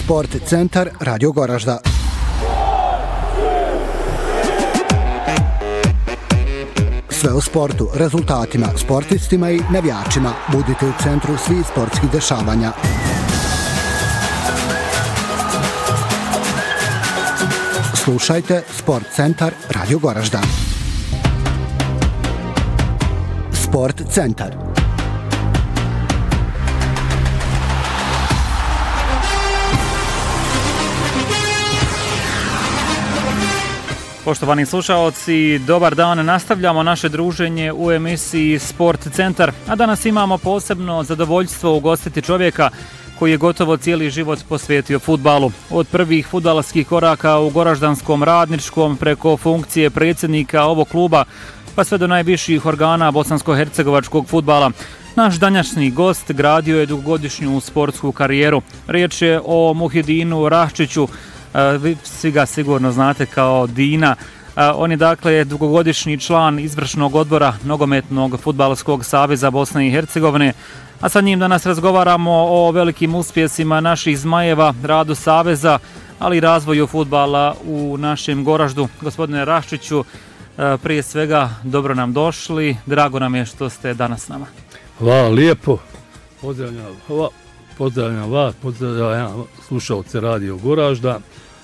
Sport centar Radio Goražda. Sve o sportu, rezultatima, sportistima i navijačima. Budite u centru svih sportskih dešavanja. Slušajte Sport centar Radio Goražda. Sport centar. Poštovani slušaoci, dobar dan, nastavljamo naše druženje u emisiji Sport centar, a danas imamo posebno zadovoljstvo ugostiti čovjeka koji je gotovo cijeli život posvetio fudbalu. Od prvih fudbalskih koraka u Goraždanskom radničkom preko funkcije predsjednika ovog kluba pa sve do najviših organa bosansko-hercegovačkog fudbala. Naš današnji gost gradio je dugogodišnju sportsku karijeru. Riječ je o Muhidinu Raščiću, vi svi ga sigurno znate kao Dina. On je dakle dugogodišnji član izvršnog odbora Nogometnog fudbalskog saveza Bosne i Hercegovine, a sa njim danas razgovaramo o velikim uspjesima naših zmajeva, radu saveza, ali i razvoju fudbala u našem Goraždu. Gospodine Raščiću, prije svega dobro nam došli, drago nam je što ste danas s nama. Hvala lijepo, pozdravljam vas, pozdravljam slušalce Radio Goražda.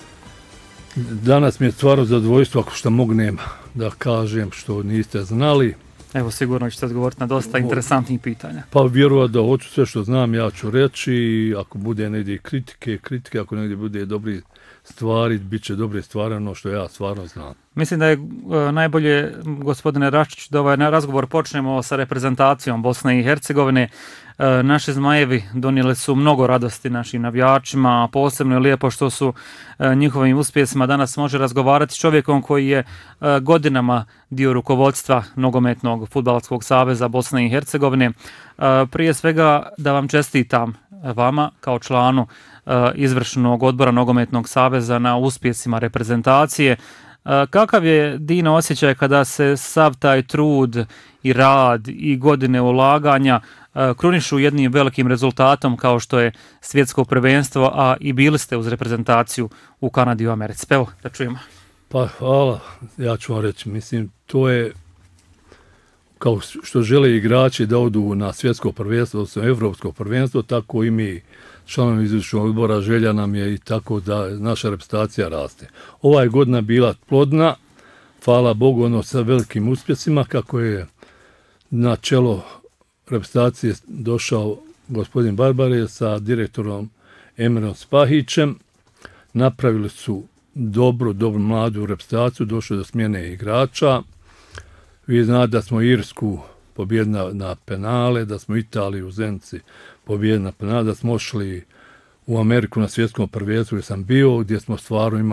Danas mi je stvarno zadovoljstvo ako što mognem da kažem što niste znali. Evo, sigurno ćete odgovoriti na dosta interesantnih pitanja. Pa vjerujem da hoću sve što znam, ja ću reći. Ako bude negdje kritike, ako negdje bude dobri stvari, bit će dobre stvari, ono što ja stvarno znam. Mislim da je najbolje, gospodine Raščić, da ovaj razgovor počnemo sa reprezentacijom Bosne i Hercegovine. Naši zmajevi donijeli su mnogo radosti našim navijačima, posebno je lijepo što su njihovim uspjesima danas može razgovarati s čovjekom koji je godinama dio rukovodstva Nogometnog fudbalskog saveza Bosne i Hercegovine. Prije svega da vam čestitam vama kao članu izvršnog odbora Nogometnog saveza na uspjesima reprezentacije. Kakav je, Dino, osjećaj kada se sav taj trud i rad i godine ulaganja krunišu jednim velikim rezultatom kao što je svjetsko prvenstvo, a i bili ste uz reprezentaciju u Kanadi i u Americi? Evo, da čujemo. Pa hvala, ja ću vam reći, mislim, to je kao što žele igrači da odu na svjetsko prvenstvo, odnosno evropsko prvenstvo, tako i mi članovi izvršnog odbora, želja nam je i tako da naša reprezentacija raste. Ova je godina bila plodna, hvala Bogu, ono sa velikim uspjesima, kako je na čelo reprezentacije došao gospodin Barbare sa direktorom Emirom Spahićem. Napravili su dobru mladu reprezentaciju, došlo do smjene igrača. Vi znate da smo Irsku pobjedili na penale, da smo Italiju u Zenici pobjedili na penale, da smo ošli u Ameriku na svjetskom prvenstvu gdje sam bio, gdje smo stvarno imali